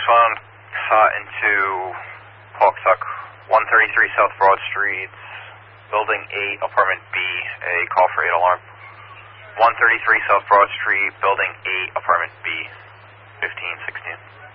phone into Pawtuck, 133 South Broad Street, Building 8, Apartment B, a call for 8 alarm. 133 South Broad Street, Building 8, Apartment B, 1516.